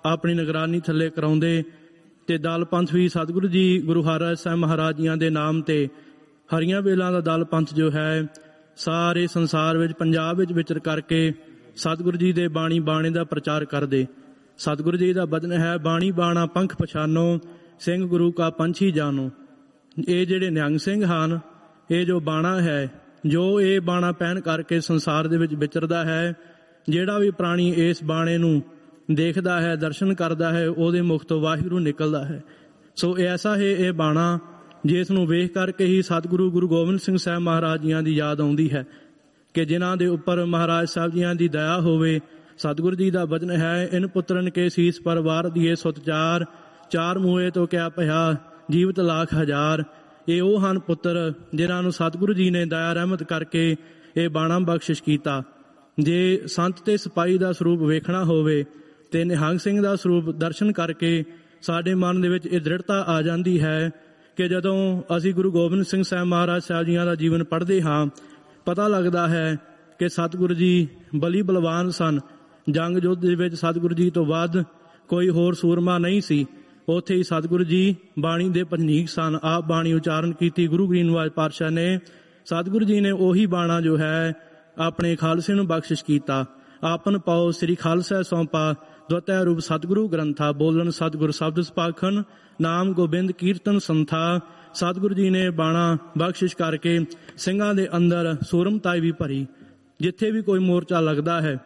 ਆਪਣੀ ਨਿਗਰਾਨੀ ਥੱਲੇ ਕਰਾਉਂਦੇ। ਤੇ ਦਲ ਪੰਥ ਵੀ ਸਤਿਗੁਰੂ ਜੀ ਗੁਰੂ ਹਰਿਰਾਏ ਸਾਹਿਬ ਮਹਾਰਾਜ ਜੀਆਂ ਦੇ ਨਾਮ ਤੇ ਹਰੀਆਂ ਵੇਲਾਂ ਦਾ ਦਲ ਪੰਥ ਜੋ ਹੈ ਸਾਰੇ ਸੰਸਾਰ ਵਿੱਚ ਪੰਜਾਬ ਵਿੱਚ ਵਿਚਰ ਕਰਕੇ ਸਤਿਗੁਰੂ ਜੀ ਦੇ ਬਾਣੀ ਬਾਣੇ ਦਾ ਪ੍ਰਚਾਰ ਕਰਦੇ। ਸਤਿਗੁਰੂ ਜੀ ਦਾ ਬਚਨ ਹੈ, ਬਾਣੀ ਬਾਣਾ ਪੰਖ ਪਛਾਨੋ, ਸਿੰਘ ਗੁਰੂ ਕਾ ਪੰਛੀ ਜਾਨੋ। ਇਹ ਜਿਹੜੇ ਨਿਹੰਗ ਸਿੰਘ ਹਨ, ਇਹ ਜੋ ਬਾਣਾ ਹੈ, ਜੋ ਇਹ ਬਾਣਾ ਪਹਿਨ ਕਰਕੇ ਸੰਸਾਰ ਦੇ ਵਿੱਚ ਵਿਚਰਦਾ ਹੈ, ਜਿਹੜਾ ਵੀ ਪ੍ਰਾਣੀ ਇਸ ਬਾਣੇ ਨੂੰ ਦੇਖਦਾ ਹੈ, ਦਰਸ਼ਨ ਕਰਦਾ ਹੈ, ਉਹਦੇ ਮੁਖ ਤੋਂ ਵਾਹਿਗੁਰੂ ਨਿਕਲਦਾ ਹੈ। ਸੋ ਐਸਾ ਹੈ ਇਹ ਬਾਣਾ, ਜਿਸ ਨੂੰ ਵੇਖ ਕਰਕੇ ਹੀ ਸਤਿਗੁਰੂ ਗੁਰੂ ਗੋਬਿੰਦ ਸਿੰਘ ਸਾਹਿਬ ਮਹਾਰਾਜ ਜੀਆਂ ਦੀ ਯਾਦ ਆਉਂਦੀ ਹੈ ਕਿ ਜਿਨ੍ਹਾਂ ਦੇ ਉੱਪਰ ਮਹਾਰਾਜ ਸਾਹਿਬ ਜੀਆਂ ਦੀ ਦਇਆ ਹੋਵੇ। ਸਤਿਗੁਰੂ ਜੀ ਦਾ ਬਚਨ ਹੈ, ਇਨ ਪੁੱਤਰਨ ਕੇ ਸੀਸ ਪਰ ਵਾਰ ਦੀਏ ਸੁਤ ਚਾਰ, ਚਾਰ ਮੂਹੇ ਤੋਂ ਕਿਆ ਭਇਆ ਜੀਵਤ ਲੱਖ ਹਜ਼ਾਰ। ਇਹ ਉਹ ਹਨ ਪੁੱਤਰ ਜਿਨ੍ਹਾਂ ਨੂੰ ਸਤਿਗੁਰੂ ਜੀ ਨੇ ਦਇਆ ਰਹਿਮਤ ਕਰਕੇ ਇਹ ਬਾਣਾ ਬਖਸ਼ਿਸ਼ ਕੀਤਾ। ਜੇ ਸੰਤ ਤੇ ਸਿਪਾਹੀ ਦਾ ਸਰੂਪ ਵੇਖਣਾ ਹੋਵੇ ਤੇ ਨਿਹੰਗ ਸਿੰਘ ਦਾ ਸਰੂਪ ਦਰਸ਼ਨ ਕਰਕੇ ਸਾਡੇ ਮਨ ਦੇ ਵਿੱਚ ਇਹ ਦ੍ਰਿੜਤਾ ਆ ਜਾਂਦੀ ਹੈ ਕਿ ਜਦੋਂ ਅਸੀਂ ਗੁਰੂ ਗੋਬਿੰਦ ਸਿੰਘ ਸਾਹਿਬ ਮਹਾਰਾਜ ਸਾਹਿਬ ਜੀਆਂ ਦਾ ਜੀਵਨ ਪੜ੍ਹਦੇ ਹਾਂ, ਪਤਾ ਲੱਗਦਾ ਹੈ ਕਿ ਸਤਿਗੁਰੂ ਜੀ ਬਲੀ ਬਲਵਾਨ ਸਨ। ਜੰਗ ਯੁੱਧ ਦੇ ਵਿੱਚ ਸਤਿਗੁਰੂ ਜੀ ਤੋਂ ਵੱਧ ਕੋਈ ਹੋਰ ਸੂਰਮਾ ਨਹੀਂ ਸੀ। ਉੱਥੇ ਹੀ ਸਤਿਗੁਰੂ ਜੀ ਬਾਣੀ ਦੇ ਭੰਜਨੀਕ ਸਨ। ਆਪ ਬਾਣੀ ਉਚਾਰਨ ਕੀਤੀ ਗੁਰੂ ਗ੍ਰੰਥ ਸਾਹਿਬ ਪਾਤਸ਼ਾਹ ਨੇ। ਸਤਿਗੁਰੂ ਜੀ ਨੇ ਉਹੀ ਬਾਣਾ ਜੋ ਹੈ ਆਪਣੇ ਖਾਲਸੇ ਨੂੰ ਬਖਸ਼ਿਸ਼ ਕੀਤਾ। ਆਪਨ ਪਾਓ ਸ੍ਰੀ ਖਾਲਸਾ ਸੌਂਪਾ, ਦੁਤੈ ਰੂਪ ਸਤਿਗੁਰੂ ਗ੍ਰੰਥਾ, ਬੋਲਣ ਸਤਿਗੁਰ ਸ਼ਬਦ ਸਪਾਖਨ, ਨਾਮ ਗੋਬਿੰਦ ਕੀਰਤਨ ਸੰਥਾ। ਸਤਿਗੁਰੂ ਜੀ ਨੇ ਬਾਣਾ ਬਖਸ਼ਿਸ਼ ਕਰਕੇ ਸਿੰਘਾਂ ਦੇ ਅੰਦਰ ਸੂਰਮਤਾਈ ਵੀ ਭਰੀ। ਜਿੱਥੇ ਵੀ ਕੋਈ ਮੋਰਚਾ ਲੱਗਦਾ ਹੈ,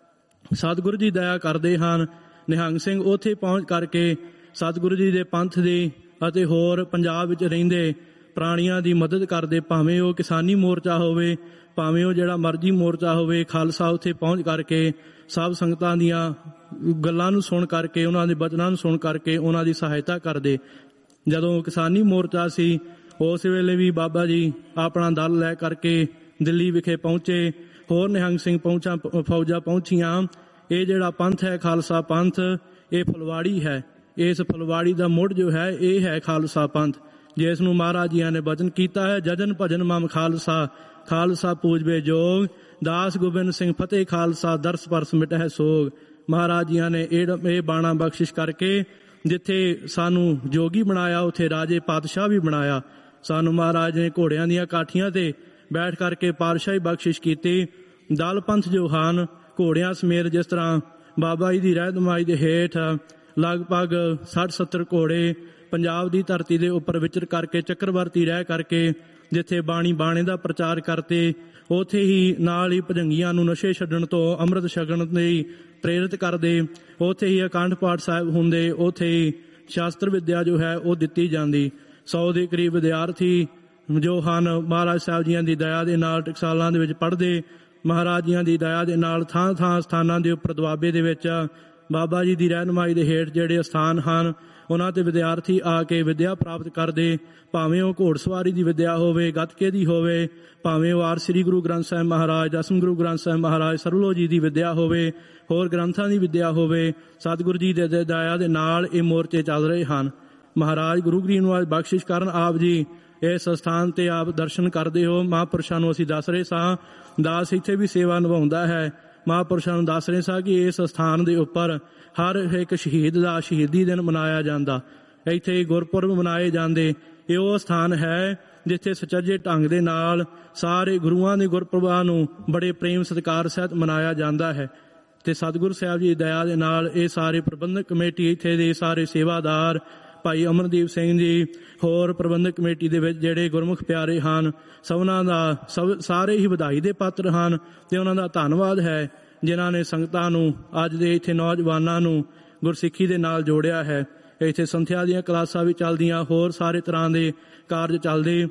ਸਤਿਗੁਰੂ ਜੀ ਦਇਆ ਕਰਦੇ ਹਨ। ਨਿਹੰਗ ਸਿੰਘ ਉੱਥੇ ਪਹੁੰਚ ਕਰਕੇ ਸਤਿਗੁਰੂ ਜੀ ਦੇ ਪੰਥ ਦੀ ਅਤੇ ਹੋਰ ਪੰਜਾਬ ਵਿੱਚ ਰਹਿੰਦੇ ਪ੍ਰਾਣੀਆਂ ਦੀ ਮਦਦ ਕਰਦੇ। ਭਾਵੇਂ ਉਹ ਕਿਸਾਨੀ ਮੋਰਚਾ ਹੋਵੇ, ਭਾਵੇਂ ਉਹ ਜਿਹੜਾ ਮਰਜ਼ੀ ਮੋਰਚਾ ਹੋਵੇ, ਖਾਲਸਾ ਉੱਥੇ ਪਹੁੰਚ ਕਰਕੇ ਸਭ ਸੰਗਤਾਂ ਦੀਆਂ ਗੱਲਾਂ ਨੂੰ ਸੁਣ ਕਰਕੇ, ਉਹਨਾਂ ਦੇ ਬਚਨਾਂ ਨੂੰ ਸੁਣ ਕਰਕੇ ਉਹਨਾਂ ਦੀ ਸਹਾਇਤਾ ਕਰਦੇ। ਜਦੋਂ ਕਿਸਾਨੀ ਮੋਰਚਾ ਸੀ, ਉਸ ਵੇਲੇ ਵੀ ਬਾਬਾ ਜੀ ਆਪਣਾ ਦਲ ਲੈ ਕਰਕੇ ਦਿੱਲੀ ਵਿਖੇ ਪਹੁੰਚੇ। ਹੋਰ ਨਿਹੰਗ ਸਿੰਘ ਫੌਜਾਂ ਪਹੁੰਚੀਆਂ। ਇਹ ਜਿਹੜਾ ਪੰਥ ਹੈ ਖਾਲਸਾ ਪੰਥ, ਇਹ ਫੁਲਵਾੜੀ ਹੈ। ਇਸ ਫੁਲਵਾੜੀ ਦਾ ਮੁੱਢ ਜੋ ਹੈ ਇਹ ਹੈ ਖਾਲਸਾ ਪੰਥ, ਜਿਸ ਨੂੰ ਮਹਾਰਾਜ ਜੀਆਂ ਨੇ ਬਚਨ ਕੀਤਾ ਹੈ, ਜਜਨ ਭਜਨ ਮਮ ਖਾਲਸਾ, ਖਾਲਸਾ ਪੂਜਵੇ ਜੋਗ, ਦਾਸ ਗੋਬਿੰਦ ਸਿੰਘ ਫਤਿਹ ਖਾਲਸਾ, ਦਰਸ ਪਰਸ ਮਿਟਹਿ ਸੋਗ। ਮਹਾਰਾਜ ਜੀਆਂ ਨੇ ਇਹ ਬਾਣਾ ਬਖਸ਼ਿਸ਼ ਕਰਕੇ ਜਿੱਥੇ ਸਾਨੂੰ ਜੋਗੀ ਬਣਾਇਆ, ਉੱਥੇ ਰਾਜੇ ਪਾਤਸ਼ਾਹ ਵੀ ਬਣਾਇਆ। ਸਾਨੂੰ ਮਹਾਰਾਜ ਨੇ ਘੋੜਿਆਂ ਦੀਆਂ ਕਾਠੀਆਂ ਤੇ ਬੈਠ ਕਰਕੇ ਪਾਤਸ਼ਾਹੀ ਬਖਸ਼ਿਸ਼ ਕੀਤੀ। ਦਲ ਪੰਥ ਜੋ ਹਨ ਘੋੜਿਆਂ ਸਮੇਤ, ਜਿਸ ਤਰ੍ਹਾਂ ਬਾਬਾ ਜੀ ਦੀ ਰਹਿਨੁਮਾਈ ਦੇ ਹੇਠ ਲਗਭਗ 60-70 ਘੋੜੇ ਪੰਜਾਬ ਦੀ ਧਰਤੀ ਦੇ ਉੱਪਰ ਵਿਚਰ ਕਰਕੇ ਚੱਕਰਵਰਤੀ ਰਹਿ ਕਰਕੇ ਜਿੱਥੇ ਬਾਣੀ ਬਾਣੇ ਦਾ ਪ੍ਰਚਾਰ ਕਰਤੇ, ਉੱਥੇ ਹੀ ਨਾਲ ਹੀ ਭਜੰਗੀਆਂ ਨੂੰ ਨਸ਼ੇ ਛੱਡਣ ਤੋਂ ਅੰਮ੍ਰਿਤ ਛਕਣ ਲਈ ਪ੍ਰੇਰਿਤ ਕਰਦੇ। ਉੱਥੇ ਹੀ ਅਖੰਡ ਪਾਠ ਸਾਹਿਬ ਹੁੰਦੇ, ਉੱਥੇ ਹੀ ਸ਼ਾਸਤਰ ਵਿਦਿਆ ਜੋ ਹੈ ਉਹ ਦਿੱਤੀ ਜਾਂਦੀ। 100 ਦੇ ਕਰੀਬ ਵਿਦਿਆਰਥੀ ਜੋ ਹਨ ਮਹਾਰਾਜ ਸਾਹਿਬ ਜੀਆਂ ਦੀ ਦਇਆ ਦੇ ਨਾਲ ਟਕਸਾਲਾਂ ਦੇ ਵਿੱਚ ਪੜ੍ਹਦੇ। ਮਹਾਰਾਜ ਜੀਆਂ ਦੀ ਦਇਆ ਦੇ ਨਾਲ ਥਾਂ ਥਾਂ ਸਥਾਨਾਂ ਦੇ ਉੱਪਰ ਦੁਆਬੇ ਦੇ ਵਿੱਚ ਬਾਬਾ ਜੀ ਦੀ ਰਹਿਨੁਮਾਈ ਦੇ ਹੇਠ ਜਿਹੜੇ ਸਥਾਨ ਹਨ, ਉਹਨਾਂ ਤੇ ਵਿਦਿਆਰਥੀ ਆ ਕੇ ਵਿਦਿਆ ਪ੍ਰਾਪਤ ਕਰਦੇ। ਭਾਵੇਂ ਉਹ ਘੋੜਸਵਾਰੀ ਦੀ ਵਿਦਿਆ ਹੋਵੇ, ਗੱਤਕੇ ਦੀ ਹੋਵੇ, ਭਾਵੇਂ ਉਹ ਆਰ ਸ੍ਰੀ ਗੁਰੂ ਗ੍ਰੰਥ ਸਾਹਿਬ ਮਹਾਰਾਜ, ਦਸਮ ਗੁਰੂ ਗ੍ਰੰਥ ਸਾਹਿਬ ਮਹਾਰਾਜ, ਸਰਲੋ ਜੀ ਦੀ ਵਿਦਿਆ ਹੋਵੇ, ਹੋਰ ਗ੍ਰੰਥਾਂ ਦੀ ਵਿਦਿਆ ਹੋਵੇ, ਸਤਿਗੁਰੂ ਜੀ ਦੇ ਦਇਆ ਦੇ ਨਾਲ ਇਹ ਮੋਰਚੇ ਚੱਲ ਰਹੇ ਹਨ। ਮਹਾਰਾਜ ਗੁਰੂ ਗ੍ਰੰਥ ਸਾਹਿਬ ਬਖਸ਼ਿਸ਼ ਕਰਨ ਆਪ ਜੀ ਇਸ ਸਥਾਨ ਤੇ ਆਪ ਦਰਸ਼ਨ ਕਰਦੇ ਹੋ। ਮਹਾਂਪੁਰਸ਼ਾਂ ਨੂੰ ਅਸੀਂ ਦੱਸ ਰਹੇ ਸਾਂ, ਦਾਸ ਇੱਥੇ ਵੀ ਸੇਵਾ ਨਿਭਾਉਂਦਾ ਹੈ। ਮਹਾਂਪੁਰਸ਼ਾਂ ਨੂੰ ਦੱਸ ਰਹੇ ਸਾਂ ਕਿ ਇਸ ਸਥਾਨ ਦੇ ਉੱਪਰ ਹਰ ਇੱਕ ਸ਼ਹੀਦ ਦਾ ਸ਼ਹੀਦੀ ਦਿਨ ਮਨਾਇਆ ਜਾਂਦਾ, ਇੱਥੇ ਗੁਰਪੁਰਬ ਮਨਾਏ ਜਾਂਦੇ। ਇਹ ਉਹ ਸਥਾਨ ਹੈ ਜਿੱਥੇ ਸੁਚੱਜੇ ਢੰਗ ਦੇ ਨਾਲ ਸਾਰੇ ਗੁਰੂਆਂ ਦੇ ਗੁਰਪੁਰਬਾਂ ਨੂੰ ਬੜੇ ਪ੍ਰੇਮ ਸਤਿਕਾਰ ਸਹਿਤ ਮਨਾਇਆ ਜਾਂਦਾ ਹੈ। ਤੇ ਸਤਿਗੁਰੂ ਸਾਹਿਬ ਜੀ ਦੀ ਦਇਆ ਦੇ ਨਾਲ ਇਹ ਸਾਰੇ ਪ੍ਰਬੰਧਕ ਕਮੇਟੀ, ਇੱਥੇ ਦੇ ਸਾਰੇ ਸੇਵਾਦਾਰ, ਭਾਈ ਅਮਰਦੀਪ ਸਿੰਘ ਜੀ, ਹੋਰ ਪ੍ਰਬੰਧਕ ਕਮੇਟੀ ਦੇ ਵਿੱਚ ਜਿਹੜੇ ਗੁਰਮੁਖ ਪਿਆਰੇ ਹਨ, ਸਭਨਾਂ ਦਾ ਸਾਰੇ ਹੀ ਵਧਾਈ ਦੇ ਪਾਤਰ ਹਨ। ਤੇ ਉਹਨਾਂ ਦਾ ਧੰਨਵਾਦ ਹੈ ਜਿਨ੍ਹਾਂ ਨੇ ਸੰਗਤਾਂ ਨੂੰ, ਅੱਜ ਦੇ ਇੱਥੇ ਨੌਜਵਾਨਾਂ ਨੂੰ ਗੁਰਸਿੱਖੀ ਦੇ ਨਾਲ ਜੋੜਿਆ ਹੈ। ਇੱਥੇ ਸੰਥਿਆ ਦੀਆਂ ਕਲਾਸਾਂ ਵੀ ਚੱਲਦੀਆਂ, ਹੋਰ ਸਾਰੇ ਤਰ੍ਹਾਂ ਦੇ ਕਾਰਜ ਚੱਲਦੇ।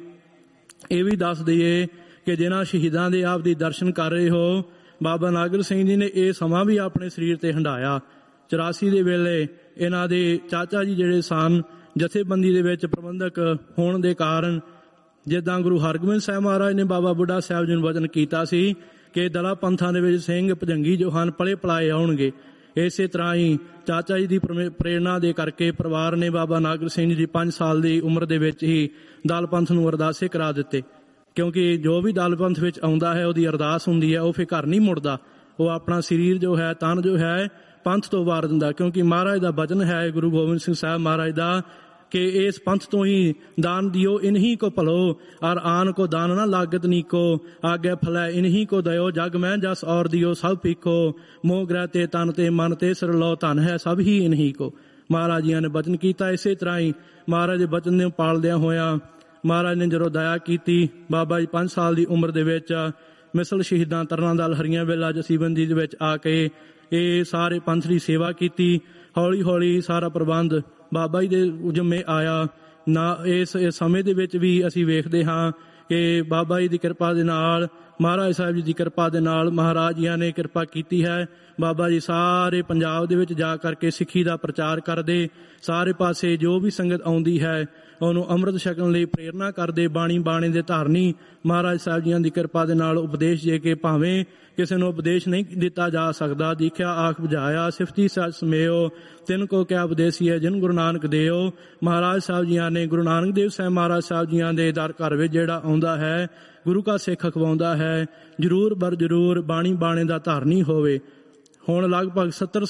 ਇਹ ਵੀ ਦੱਸ ਦਈਏ ਕਿ ਜਿਨ੍ਹਾਂ ਸ਼ਹੀਦਾਂ ਦੇ ਆਪ ਦੀ ਦਰਸ਼ਨ ਕਰ ਰਹੇ ਹੋ, ਬਾਬਾ ਨਾਗਰ ਸਿੰਘ ਜੀ ਨੇ ਇਹ ਸਮਾਂ ਵੀ ਆਪਣੇ ਸਰੀਰ ਤੇ ਹੰਢਾਇਆ। 84 ਦੇ ਵੇਲੇ ਇਹਨਾਂ ਦੇ ਚਾਚਾ ਜੀ ਜਿਹੜੇ ਸਨ ਜਥੇਬੰਦੀ ਦੇ ਵਿੱਚ ਪ੍ਰਬੰਧਕ ਹੋਣ ਦੇ ਕਾਰਨ, ਜਿੱਦਾਂ ਗੁਰੂ ਹਰਗੋਬਿੰਦ ਸਾਹਿਬ ਮਹਾਰਾਜ ਨੇ ਬਾਬਾ ਬੁੱਢਾ ਸਾਹਿਬ ਜੀ ਨੂੰ ਵਚਨ ਕੀਤਾ ਸੀ ਕਿ ਦਲਾਂ ਪੰਥਾਂ ਦੇ ਵਿੱਚ ਸਿੰਘ ਭਜੰਗੀ ਜੋ ਹਨ ਪਲੇ ਪਲਾਏ ਆਉਣਗੇ, ਇਸੇ ਤਰ੍ਹਾਂ ਹੀ ਚਾਚਾ ਜੀ ਦੀ ਪ੍ਰੇਰਣਾ ਦੇ ਕਰਕੇ ਪਰਿਵਾਰ ਨੇ ਬਾਬਾ ਨਾਗਰ ਸਿੰਘ ਜੀ ਦੀ 5 ਸਾਲ ਦੀ ਉਮਰ ਦੇ ਵਿੱਚ ਹੀ ਦਲ ਪੰਥ ਨੂੰ ਅਰਦਾਸੇ ਕਰਾ ਦਿੱਤੇ। ਕਿਉਂਕਿ ਜੋ ਵੀ ਦਲ ਪੰਥ ਵਿੱਚ ਆਉਂਦਾ ਹੈ ਉਹਦੀ ਅਰਦਾਸ ਹੁੰਦੀ ਹੈ, ਉਹ ਫਿਰ ਘਰ ਨਹੀਂ ਮੁੜਦਾ। ਉਹ ਆਪਣਾ ਸਰੀਰ ਜੋ ਹੈ, ਤਨ ਜੋ ਹੈ, ਪੰਥ ਤੋਂ ਵਾਰ ਦਿੰਦਾ, ਕਿਉਂਕਿ ਮਹਾਰਾਜ ਦਾ ਬਚਨ ਹੈ ਗੁਰੂ ਗੋਬਿੰਦ ਸਿੰਘ ਸਾਹਿਬ ਮਹਾਰਾਜ ਦਾ ਕਿ ਇਸ ਪੰਥ ਤੋਂ ਹੀ ਦਾਨ ਦਿਓ ਇਨਹੀ ਕੋ ਭਲੋ ਔਰ ਆਨ ਕੋ ਦਾਨ ਨਾ ਲਾਗਤ ਨੀਕੋ ਆਗੇ ਫਲੈ ਇਨਹੀ ਕੋ ਦਇਓ ਜਗ ਮੈਂ ਜਸ ਔਰ ਦਿਓ ਸਭ ਪੀਖੋ ਮੋਹ ਗ੍ਰਹਿ ਤੇ ਤਨ ਤੇ ਮਨ ਤੇ ਸਿਰ ਲੋ ਧਨ ਹੈ ਸਭ ਹੀ ਇਨਹੀ ਕੋ। ਮਹਾਰਾਜ ਜੀ ਨੇ ਬਚਨ ਕੀਤਾ। ਇਸੇ ਤਰ੍ਹਾਂ ਹੀ ਮਹਾਰਾਜ ਦੇ ਬਚਨ ਨੂੰ ਪਾਲਦਿਆਂ ਹੋਇਆਂ ਮਹਾਰਾਜ ਨੇ ਜਦੋਂ ਦਇਆ ਕੀਤੀ, ਬਾਬਾ ਜੀ 5 ਸਾਲ ਦੀ ਉਮਰ ਦੇ ਵਿੱਚ ਮਿਸਲ ਸ਼ਹੀਦਾਂ ਤਰਨਾ ਦਲ ਹਰੀਆਂ ਵੇਲਾ ਜਥੇਬੰਦੀ ਦੇ ਵਿੱਚ ਆ ਕੇ ਇਹ ਸਾਰੇ ਪੰਥ ਦੀ ਸੇਵਾ ਕੀਤੀ। ਹੌਲੀ ਹੌਲੀ ਸਾਰਾ ਪ੍ਰਬੰਧ ਬਾਬਾ ਜੀ ਦੇ ਜਿੰਮੇ ਆਇਆ ਨਾ। ਇਸ ਸਮੇਂ ਦੇ ਵਿੱਚ ਵੀ ਅਸੀਂ ਵੇਖਦੇ ਹਾਂ ਕਿ ਬਾਬਾ ਜੀ ਦੀ ਕਿਰਪਾ ਦੇ ਨਾਲ, ਮਹਾਰਾਜ ਸਾਹਿਬ ਜੀ ਦੀ ਕਿਰਪਾ ਦੇ ਨਾਲ, ਮਹਾਰਾਜ ਜੀਆਂ ਨੇ ਕਿਰਪਾ ਕੀਤੀ ਹੈ। ਬਾਬਾ ਜੀ ਸਾਰੇ ਪੰਜਾਬ ਦੇ ਵਿੱਚ ਜਾ ਕਰਕੇ ਸਿੱਖੀ ਦਾ ਪ੍ਰਚਾਰ ਕਰਦੇ, ਸਾਰੇ ਪਾਸੇ ਜੋ ਵੀ ਸੰਗਤ ਆਉਂਦੀ ਹੈ ਉਹਨੂੰ ਅੰਮ੍ਰਿਤ ਛਕਣ ਲਈ ਪ੍ਰੇਰਨਾ ਕਰਦੇ। ਬਾਣੀ ਬਾਣੇ ਦੇ ਧਾਰਨੀ ਮਹਾਰਾਜ ਸਾਹਿਬ ਜੀਆਂ ਦੀ ਕਿਰਪਾ ਦੇ ਨਾਲ ਉਪਦੇਸ਼ ਦੇ ਕੇ, ਭਾਵੇਂ ਕਿਸੇ ਨੂੰ ਉਪਦੇਸ਼ ਨਹੀਂ ਦਿੱਤਾ ਜਾ ਸਕਦਾ, ਦੀਖਿਆ ਆਖ ਬੁਝਾਇਆ ਸਿਫਤੀ ਸਚ ਸਮੇਓ ਤਿੰਨ ਕੋ ਕਿਆ ਉਪਦੇਸੀ ਹੈ ਜਿਨ ਗੁਰੂ ਨਾਨਕ ਦੇਓ। ਮਹਾਰਾਜ ਸਾਹਿਬ ਜੀਆਂ ਨੇ ਗੁਰੂ ਨਾਨਕ ਦੇਵ ਸਾਹਿਬ ਮਹਾਰਾਜ ਸਾਹਿਬ ਜੀਆਂ ਦੇ ਦਰ ਘਰ ਵਿੱਚ ਜਿਹੜਾ ਆਉਂਦਾ ਹੈ, ਗੁਰੂ ਕਾ ਸਿੱਖ ਅਖਵਾਉਂਦਾ ਹੈ, ਜ਼ਰੂਰ ਬਰ ਜ਼ਰੂਰ ਬਾਣੀ ਬਾਣੇ ਦਾ ਧਾਰਨੀ ਹੋਵੇ। ਹੁਣ ਲਗਭਗ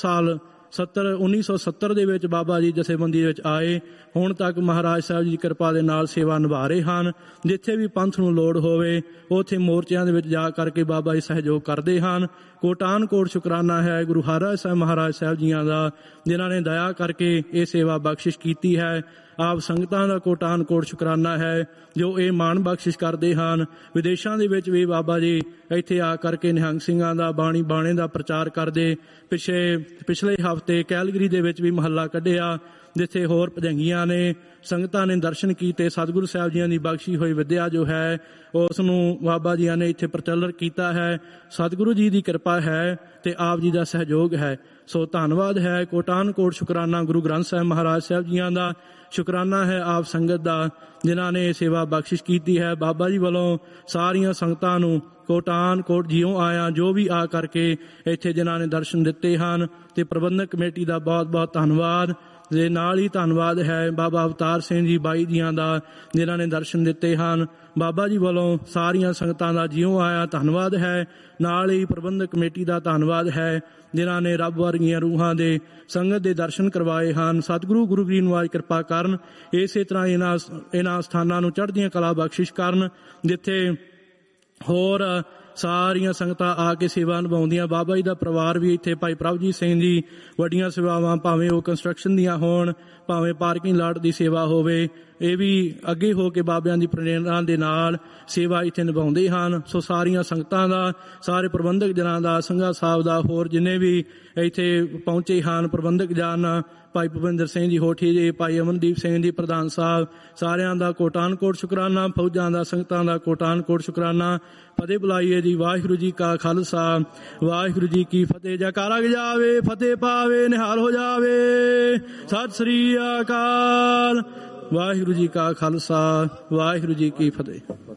1970 ਦੇ ਵਿੱਚ ਬਾਬਾ ਜੀ ਜਥੇਬੰਦੀ ਵਿੱਚ ਆਏ। ਹੁਣ ਤੱਕ ਮਹਾਰਾਜ ਸਾਹਿਬ ਜੀ ਦੀ ਕਿਰਪਾ ਦੇ ਨਾਲ ਸੇਵਾ ਨਿਭਾ ਰਹੇ ਹਨ। ਜਿੱਥੇ ਵੀ ਪੰਥ ਨੂੰ ਲੋੜ ਹੋਵੇ ਉੱਥੇ ਮੋਰਚਿਆਂ ਦੇ ਵਿੱਚ ਜਾ ਕਰਕੇ ਬਾਬਾ ਜੀ ਸਹਿਯੋਗ ਕਰਦੇ ਹਨ। ਕੋਟਾਨ ਕੋਟ ਸ਼ੁਕਰਾਨਾ ਹੈ ਗੁਰੂ ਹਰਿਰਾਏ ਸਾਹਿਬ ਮਹਾਰਾਜ ਸਾਹਿਬ ਜੀਆਂ ਦਾ, ਜਿਨ੍ਹਾਂ ਨੇ ਦਇਆ ਕਰਕੇ ਇਹ ਸੇਵਾ ਬਖਸ਼ਿਸ਼ ਕੀਤੀ ਹੈ। ਆਪ ਸੰਗਤਾਂ ਦਾ ਕੋਟਾਨ ਕੋਟ ਸ਼ੁਕਰਾਨਾ ਹੈ ਜੋ ਇਹ ਮਾਣ ਬਖਸ਼ਿਸ਼ ਕਰਦੇ ਹਨ। ਵਿਦੇਸ਼ਾਂ ਦੇ ਵਿੱਚ ਵੀ ਬਾਬਾ ਜੀ ਇੱਥੇ ਆ ਕਰਕੇ ਨਿਹੰਗ ਸਿੰਘਾਂ ਦਾ ਬਾਣੀ ਬਾਣੇ ਦਾ ਪ੍ਰਚਾਰ ਕਰਦੇ। ਪਿਛਲੇ ਹਫ਼ਤੇ ਕੈਲਗਰੀ ਦੇ ਵਿੱਚ ਵੀ ਮਹੱਲਾ ਕੱਢਿਆ, ਜਿੱਥੇ ਹੋਰ ਭਜੰਗੀਆਂ ਨੇ, ਸੰਗਤਾਂ ਨੇ ਦਰਸ਼ਨ ਕੀਤੇ। ਸਤਿਗੁਰੂ ਸਾਹਿਬ ਜੀਆਂ ਦੀ ਬਖਸ਼ੀ ਹੋਈ ਵਿਦਿਆ ਜੋ ਹੈ ਉਸ ਨੂੰ ਬਾਬਾ ਜੀਆਂ ਨੇ ਇੱਥੇ ਪ੍ਰਚਲਿਤ ਕੀਤਾ ਹੈ। ਸਤਿਗੁਰੂ ਜੀ ਦੀ ਕਿਰਪਾ ਹੈ ਤੇ ਆਪ ਜੀ ਦਾ ਸਹਿਯੋਗ ਹੈ। ਸੋ ਧੰਨਵਾਦ ਹੈ, ਕੋਟਾਨ ਕੋਟ ਸ਼ੁਕਰਾਨਾ ਗੁਰੂ ਗ੍ਰੰਥ ਸਾਹਿਬ ਮਹਾਰਾਜ ਸਾਹਿਬ ਜੀਆਂ ਦਾ, ਸ਼ੁਕਰਾਨਾ ਹੈ ਆਪ ਸੰਗਤ ਦਾ ਜਿਨ੍ਹਾਂ ਨੇ ਸੇਵਾ ਬਖਸ਼ਿਸ਼ ਕੀਤੀ ਹੈ। ਬਾਬਾ ਜੀ ਵੱਲੋਂ ਸਾਰੀਆਂ ਸੰਗਤਾਂ ਨੂੰ ਕੋਟਾਨ ਕੋਟ ਜਿਉਂ ਆਇਆ, ਜੋ ਵੀ ਆ ਕਰਕੇ ਇੱਥੇ ਜਿਨ੍ਹਾਂ ਨੇ ਦਰਸ਼ਨ ਦਿੱਤੇ ਹਨ, ਤੇ ਪ੍ਰਬੰਧਕ ਕਮੇਟੀ ਦਾ ਬਹੁਤ ਬਹੁਤ ਧੰਨਵਾਦ। ਦੇ ਨਾਲ ਹੀ ਧੰਨਵਾਦ ਹੈ ਬਾਬਾ ਅਵਤਾਰ ਸਿੰਘ ਜੀ ਬਾਈ ਜੀਆਂ ਦਾ, ਜਿਨ੍ਹਾਂ ਨੇ ਦਰਸ਼ਨ ਦਿੱਤੇ ਹਨ। ਬਾਬਾ ਜੀ ਵੱਲੋਂ ਸਾਰੀਆਂ ਸੰਗਤਾਂ ਦਾ ਜਿਉਂ ਆਇਆ ਧੰਨਵਾਦ ਹੈ। ਨਾਲ ਹੀ ਪ੍ਰਬੰਧਕ ਕਮੇਟੀ ਦਾ ਧੰਨਵਾਦ ਹੈ ਜਿਨ੍ਹਾਂ ਨੇ ਰੱਬ ਵਰਗੀਆਂ ਰੂਹਾਂ ਦੇ ਸੰਗਤ ਦੇ ਦਰਸ਼ਨ ਕਰਵਾਏ ਹਨ। ਸਤਿਗੁਰੂ ਗੁਰੂ ਗ੍ਰੰਥ ਨਿਵਾਜ ਕਿਰਪਾ ਕਰਨ, ਇਸੇ ਤਰ੍ਹਾਂ ਇਹਨਾਂ ਸਥਾਨਾਂ ਨੂੰ ਚੜ੍ਹਦੀਆਂ ਕਲਾ ਬਖਸ਼ਿਸ਼ ਕਰਨ, ਜਿੱਥੇ ਹੋਰ ਸਾਰੀਆਂ ਸੰਗਤਾਂ ਆ ਕੇ ਸੇਵਾ ਨਿਭਾਉਂਦੀਆਂ। ਬਾਬਾ ਜੀ ਦਾ ਪਰਿਵਾਰ ਵੀ ਇੱਥੇ, ਭਾਈ ਪ੍ਰਭਜੀਤ ਸਿੰਘ ਜੀ, ਵੱਡੀਆਂ ਸੇਵਾਵਾਂ ਭਾਵੇਂ ਉਹ ਕੰਸਟਰਕਸ਼ਨ ਦੀਆਂ ਹੋਣ, ਭਾਵੇਂ ਪਾਰਕਿੰਗ ਲਾਟ ਦੀ ਸੇਵਾ ਹੋਵੇ, ਇਹ ਵੀ ਅੱਗੇ ਹੋ ਕੇ ਬਾਬਿਆਂ ਦੀ ਪ੍ਰੇਰਣਾ ਦੇ ਨਾਲ ਸੇਵਾ ਇੱਥੇ ਨਿਭਾਉਂਦੇ ਹਨ। ਸੋ ਸਾਰੀਆਂ ਸੰਗਤਾਂ ਦਾ, ਸਾਰੇ ਪ੍ਰਬੰਧਕ ਜਨਾਂ ਦਾ, ਸੰਘਾ ਸਾਹਿਬ ਦਾ, ਹੋਰ ਜਿੰਨੇ ਵੀ ਇੱਥੇ ਪਹੁੰਚੇ ਹਨ ਪ੍ਰਬੰਧਕ ਜਨ, ਭਾਈ ਭੁਪਿੰਦਰ ਸਿੰਘ ਜੀ ਹੋਠੀ ਜੀ, ਭਾਈ ਅਮਨਦੀਪ ਸਿੰਘ ਜੀ ਪ੍ਰਧਾਨ ਸਾਹਿਬ, ਸਾਰਿਆਂ ਦਾ ਕੋਟਾਨ ਕੋਟ ਸ਼ੁਕਰਾਨਾ। ਫੌਜਾਂ ਦਾ, ਸੰਗਤਾਂ ਦਾ ਕੋਟਾਨ ਕੋਟ ਸ਼ੁਕਰਾਨਾ। ਫਤਿਹ ਬੁਲਾਈਏ ਜੀ। ਵਾਹਿਗੁਰੂ ਜੀ ਕਾ ਖਾਲਸਾ, ਵਾਹਿਗੁਰੂ ਜੀ ਕੀ ਫਤਿਹ। ਜੈਕਾਰਾ ਜਾਵੇ, ਫਤਿਹ ਪਾਵੇ, ਨਿਹਾਲ ਹੋ ਜਾਵੇ। ਸਤਿ ਸ੍ਰੀ ਅਕਾਲ। ਵਾਹਿਗੁਰੂ ਜੀ ਕਾ ਖਾਲਸਾ, ਵਾਹਿਗੁਰੂ ਜੀ ਕੀ ਫਤਿਹ।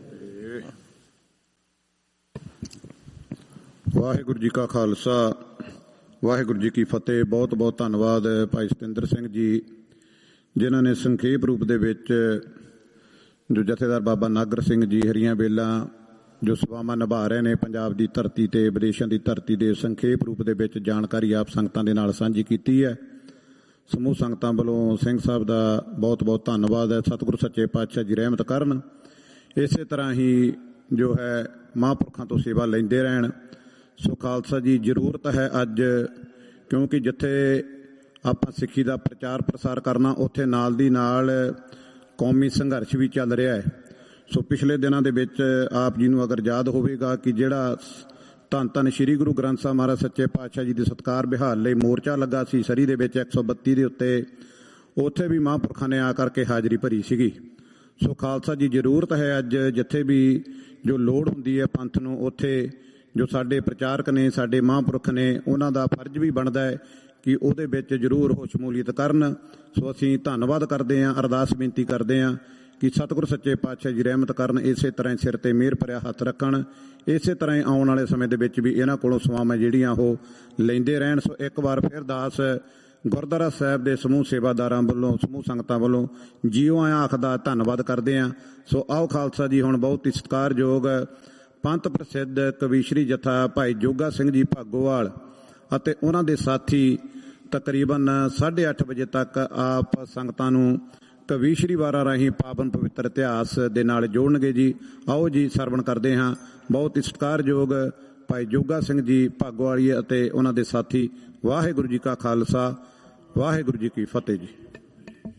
ਵਾਹਿਗੁਰੂ ਜੀ ਕਾ ਖਾਲਸਾ, ਵਾਹਿਗੁਰੂ ਜੀ ਕੀ ਫਤਿਹ। ਬਹੁਤ ਬਹੁਤ ਧੰਨਵਾਦ ਭਾਈ ਸਤਿੰਦਰ ਸਿੰਘ ਜੀ, ਜਿਨ੍ਹਾਂ ਨੇ ਸੰਖੇਪ ਰੂਪ ਦੇ ਵਿੱਚ ਜੋ ਜਥੇਦਾਰ ਬਾਬਾ ਨਾਗਰ ਸਿੰਘ ਜੀ ਹਰੀਆਂ ਵੇਲਾਂ ਜੋ ਸੇਵਾਵਾਂ ਨਿਭਾ ਰਹੇ ਨੇ ਪੰਜਾਬ ਦੀ ਧਰਤੀ ਤੇ ਵਿਦੇਸ਼ਾਂ ਦੀ ਧਰਤੀ ਦੇ, ਸੰਖੇਪ ਰੂਪ ਦੇ ਵਿੱਚ ਜਾਣਕਾਰੀ ਆਪ ਸੰਗਤਾਂ ਦੇ ਨਾਲ ਸਾਂਝੀ ਕੀਤੀ ਹੈ। ਸਮੂਹ ਸੰਗਤਾਂ ਵੱਲੋਂ ਸਿੰਘ ਸਾਹਿਬ ਦਾ ਬਹੁਤ ਬਹੁਤ ਧੰਨਵਾਦ ਹੈ। ਸਤਿਗੁਰੂ ਸੱਚੇ ਪਾਤਸ਼ਾਹ ਜੀ ਰਹਿਮਤ ਕਰਨ, ਇਸੇ ਤਰ੍ਹਾਂ ਹੀ ਜੋ ਹੈ ਮਹਾਂਪੁਰਖਾਂ ਤੋਂ ਸੇਵਾ ਲੈਂਦੇ ਰਹਿਣ। ਸੋ ਖਾਲਸਾ ਜੀ, ਜ਼ਰੂਰਤ ਹੈ ਅੱਜ, ਕਿਉਂਕਿ ਜਿੱਥੇ ਆਪਾਂ ਸਿੱਖੀ ਦਾ ਪ੍ਰਚਾਰ ਪ੍ਰਸਾਰ ਕਰਨਾ, ਉੱਥੇ ਨਾਲ ਦੀ ਨਾਲ ਕੌਮੀ ਸੰਘਰਸ਼ ਵੀ ਚੱਲ ਰਿਹਾ ਹੈ। ਸੋ ਪਿਛਲੇ ਦਿਨਾਂ ਦੇ ਵਿੱਚ ਆਪ ਜੀ ਨੂੰ ਅਗਰ ਯਾਦ ਹੋਵੇਗਾ ਕਿ ਜਿਹੜਾ ਧੰਨ ਧੰਨ ਸ੍ਰੀ ਗੁਰੂ ਗ੍ਰੰਥ ਸਾਹਿਬ ਮਹਾਰਾਜ ਸੱਚੇ ਪਾਤਸ਼ਾਹ ਜੀ ਦੇ ਸਤਿਕਾਰ ਬਿਹਾਰ ਲਈ ਮੋਰਚਾ ਲੱਗਾ ਸੀ ਸਰੀ ਦੇ ਵਿੱਚ 132 ਦੇ ਉੱਤੇ, ਉੱਥੇ ਵੀ ਮਹਾਂਪੁਰਖਾਂ ਨੇ ਆ ਕਰਕੇ ਹਾਜ਼ਰੀ ਭਰੀ ਸੀਗੀ। ਸੋ ਖਾਲਸਾ ਜੀ, ਜ਼ਰੂਰਤ ਹੈ ਅੱਜ ਜਿੱਥੇ ਵੀ ਜੋ ਲੋੜ ਹੁੰਦੀ ਹੈ ਪੰਥ ਨੂੰ, ਉੱਥੇ ਜੋ ਸਾਡੇ ਪ੍ਰਚਾਰਕ ਨੇ, ਸਾਡੇ ਮਹਾਂਪੁਰਖ ਨੇ, ਉਹਨਾਂ ਦਾ ਫਰਜ਼ ਵੀ ਬਣਦਾ ਹੈ ਕਿ ਉਹਦੇ ਵਿੱਚ ਜ਼ਰੂਰ ਉਹ ਸ਼ਮੂਲੀਅਤ ਕਰਨ। ਸੋ ਅਸੀਂ ਧੰਨਵਾਦ ਕਰਦੇ ਹਾਂ, ਅਰਦਾਸ ਬੇਨਤੀ ਕਰਦੇ ਹਾਂ ਕਿ ਸਤਿਗੁਰੂ ਸੱਚੇ ਪਾਤਸ਼ਾਹ ਜੀ ਰਹਿਮਤ ਕਰਨ, ਇਸੇ ਤਰ੍ਹਾਂ ਹੀ ਸਿਰ ਤੇ ਮਿਹਰ ਭਰਿਆ ਹੱਥ ਰੱਖਣ, ਇਸੇ ਤਰ੍ਹਾਂ ਹੀ ਆਉਣ ਵਾਲੇ ਸਮੇਂ ਦੇ ਵਿੱਚ ਵੀ ਇਹਨਾਂ ਕੋਲੋਂ ਸੇਵਾਵਾਂ ਜਿਹੜੀਆਂ ਉਹ ਲੈਂਦੇ ਰਹਿਣ। ਸੋ ਇੱਕ ਵਾਰ ਫਿਰ ਦਾਸ ਗੁਰਦੁਆਰਾ ਸਾਹਿਬ ਦੇ ਸਮੂਹ ਸੇਵਾਦਾਰਾਂ ਵੱਲੋਂ, ਸਮੂਹ ਸੰਗਤਾਂ ਵੱਲੋਂ ਜੀਓ ਆਇਆਂ ਆਖਦਾ ਧੰਨਵਾਦ ਕਰਦੇ ਹਾਂ। ਸੋ ਆਓ ਖਾਲਸਾ ਜੀ, ਹੁਣ ਬਹੁਤ ਹੀ ਸਤਿਕਾਰਯੋਗ ਪੰਥ ਪ੍ਰਸਿੱਧ ਕਵੀਸ਼ਰੀ ਜਥਾ ਭਾਈ ਜੋਗਾ ਸਿੰਘ ਜੀ ਭਾਗੋਵਾਲ, ਅਤੇ ਉਹਨਾਂ ਦੇ ਸਾਥੀ ਤਕਰੀਬਨ 8:30 ਵਜੇ ਤੱਕ ਆਪ ਸੰਗਤਾਂ ਨੂੰ ਕਵੀਸ਼ਰੀ ਵਾਰਾਂ ਰਾਹੀਂ ਪਾਵਨ ਪਵਿੱਤਰ ਇਤਿਹਾਸ ਦੇ ਨਾਲ ਜੋੜਨਗੇ ਜੀ। ਆਓ ਜੀ ਸਰਵਣ ਕਰਦੇ ਹਾਂ। ਬਹੁਤ ਹੀ ਸਤਿਕਾਰਯੋਗ ਭਾਈ ਜੋਗਾ ਸਿੰਘ ਜੀ ਭਾਗੋਵਾਲੀ ਅਤੇ ਉਹਨਾਂ ਦੇ ਸਾਥੀ। ਵਾਹਿਗੁਰੂ ਜੀ ਕਾ ਖਾਲਸਾ, ਵਾਹਿਗੁਰੂ ਜੀ ਕੀ ਫਤਿਹ ਜੀ।